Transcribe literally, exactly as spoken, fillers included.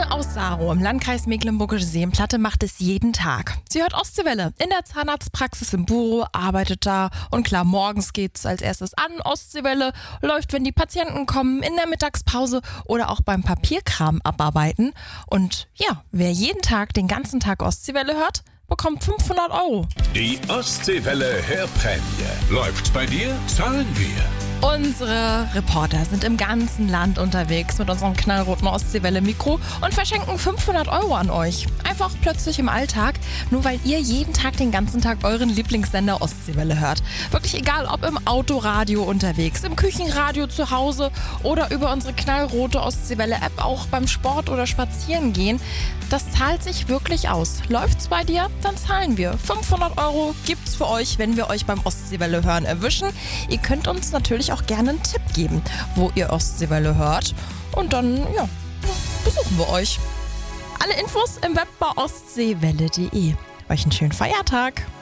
aus Sarow im Landkreis Mecklenburgische Seenplatte macht es jeden Tag. Sie hört Ostseewelle in der Zahnarztpraxis im Büro, arbeitet da und klar, morgens geht's als erstes an. Ostseewelle läuft, wenn die Patienten kommen, in der Mittagspause oder auch beim Papierkram abarbeiten. Und ja, wer jeden Tag, den ganzen Tag Ostseewelle hört, bekommt fünfhundert Euro. Die Ostseewelle Hörprämie. Läuft bei dir, zahlen wir. Unsere Reporter sind im ganzen Land unterwegs mit unserem knallroten Ostseewelle-Mikro und verschenken fünfhundert Euro an euch. Einfach plötzlich im Alltag, nur weil ihr jeden Tag den ganzen Tag euren Lieblingssender Ostseewelle hört. Wirklich egal, ob im Autoradio unterwegs, im Küchenradio zu Hause oder über unsere knallrote Ostseewelle-App auch beim Sport oder Spazieren gehen. Das zahlt sich wirklich aus. Läuft's bei dir? Dann zahlen wir. fünfhundert Euro gibt's für euch, wenn wir euch beim Ostseewelle hören erwischen. Ihr könnt uns natürlich auch gerne einen Tipp geben, wo ihr Ostseewelle hört. Und dann, ja, besuchen wir euch. Alle Infos im Web bei ostseewelle punkt de. Euch einen schönen Feiertag.